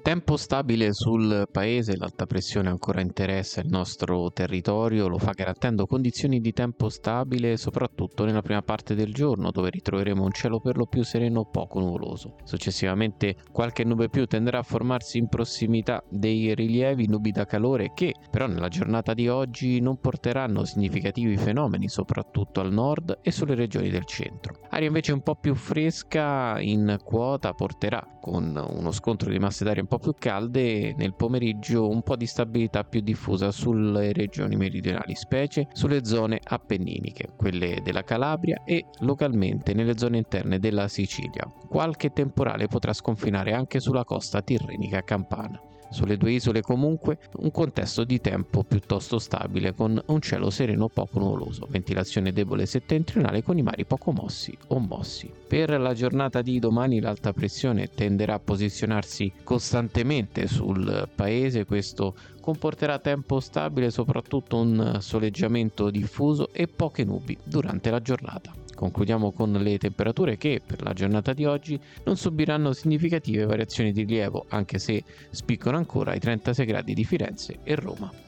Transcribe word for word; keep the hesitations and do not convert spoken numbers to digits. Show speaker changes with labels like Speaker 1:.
Speaker 1: Tempo stabile sul paese, l'alta pressione ancora interessa il nostro territorio, lo fa garantendo condizioni di tempo stabile soprattutto nella prima parte del giorno, dove ritroveremo un cielo per lo più sereno poco nuvoloso. Successivamente qualche nube più tenderà a formarsi in prossimità dei rilievi, nubi da calore che però nella giornata di oggi non porteranno significativi fenomeni soprattutto al nord e sulle regioni del centro. Aria invece un po' più fresca in quota porterà, con uno scontro di masse d'aria un po' più calde, nel pomeriggio un po' di stabilità più diffusa sulle regioni meridionali, specie sulle zone appenniniche, quelle della Calabria e localmente nelle zone interne della Sicilia. Qualche temporale potrà sconfinare anche sulla costa tirrenica campana. Sulle due isole comunque un contesto di tempo piuttosto stabile con un cielo sereno poco nuvoloso, ventilazione debole settentrionale con i mari poco mossi o mossi. Per la giornata di domani l'alta pressione tenderà a posizionarsi costantemente sul paese, questo comporterà tempo stabile, soprattutto un soleggiamento diffuso e poche nubi durante la giornata. Concludiamo con le temperature che per la giornata di oggi non subiranno significative variazioni di rilievo, anche se spiccano ancora i trentasei gradi di Firenze e Roma.